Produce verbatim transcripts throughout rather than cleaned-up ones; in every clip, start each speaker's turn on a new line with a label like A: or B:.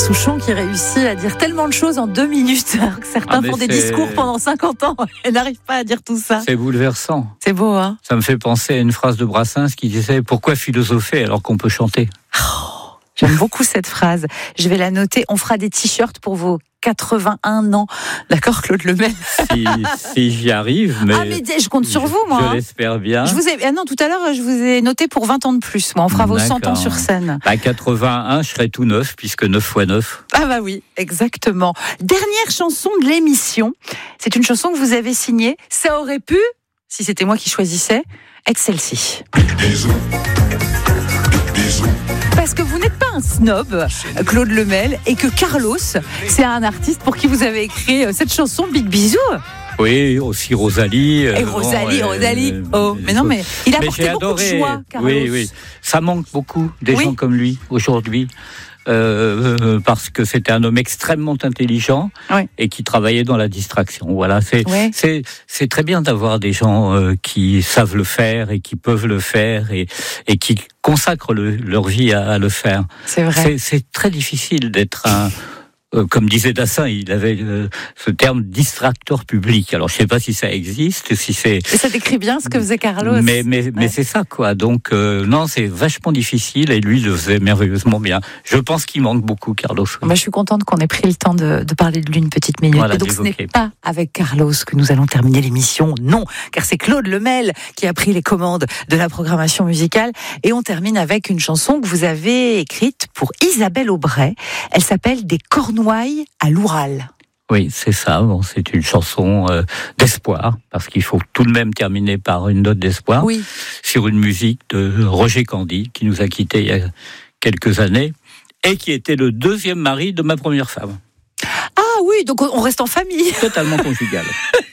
A: Souchon qui réussit à dire tellement de choses en deux minutes, alors que certains ah font des c'est... discours pendant cinquante ans et n'arrivent pas à dire tout ça.
B: C'est bouleversant.
A: C'est beau, hein?
B: Ça me fait penser à une phrase de Brassens qui disait « Pourquoi philosopher alors qu'on peut chanter ?»
A: Oh, j'aime beaucoup cette phrase. Je vais la noter. On fera des t-shirts pour vos quatre-vingt-un ans. D'accord, Claude Lemel?
B: Si, si j'y arrive, mais...
A: Ah, mais je compte sur vous, moi.
B: Je
A: hein.
B: l'espère bien.
A: Je vous ai... ah non, tout à l'heure, je vous ai noté pour vingt ans de plus. Moi, on fera vos D'accord. cent ans sur scène.
B: À quatre-vingt-un, je serai tout neuf, puisque neuf fois neuf.
A: Ah bah oui, exactement. Dernière chanson de l'émission. C'est une chanson que vous avez signée. Ça aurait pu, si c'était moi qui choisissais, être celle-ci. Bisous. Bisous. Parce que vous n'êtes pas un snob, Claude Lemel, et que Carlos, c'est un artiste pour qui vous avez écrit cette chanson Big Bisous.
B: Oui, aussi Rosalie.
A: Et Rosalie, bon, Rosalie. Euh, oh, mais non, mais il a mais apporté beaucoup adoré. de joie, Carlos.
B: Oui, oui. Ça manque beaucoup des oui. gens comme lui aujourd'hui. Euh, parce que c'était un homme extrêmement intelligent oui. et qui travaillait dans la distraction. Voilà, c'est oui. c'est c'est très bien d'avoir des gens euh, qui savent le faire et qui peuvent le faire et et qui consacrent le, leur vie à, à le faire.
A: C'est vrai.
B: C'est, c'est très difficile d'être un Euh, comme disait Dassin, il avait euh, ce terme distracteur public. Alors je sais pas si ça existe, si c'est.
A: Et ça décrit bien ce que faisait Carlos.
B: Mais mais ouais. mais c'est ça quoi. Donc euh, non, c'est vachement difficile et lui le faisait merveilleusement bien. Je pense qu'il manque beaucoup Carlos.
A: Bah, je suis contente qu'on ait pris le temps de, de parler de lui une petite minute.
B: Voilà,
A: et donc ce n'est pas avec Carlos que nous allons terminer l'émission. Non, car c'est Claude Lemel qui a pris les commandes de la programmation musicale et on termine avec une chanson que vous avez écrite pour Isabelle Aubray. Elle s'appelle Des Cornouailles à l'Oural.
B: Oui, c'est ça. Bon, c'est une chanson euh, d'espoir, parce qu'il faut tout de même terminer par une note d'espoir,
A: oui.
B: sur une musique de Roger Candy, qui nous a quittés il y a quelques années, et qui était le deuxième mari de ma première femme.
A: Ah oui, donc on reste en famille.
B: Totalement conjugal.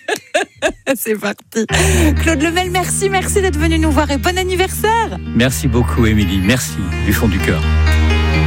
A: C'est parti. Claude Lemel, merci, merci d'être venu nous voir et bon anniversaire.
B: Merci beaucoup, Émilie. Merci du fond du cœur.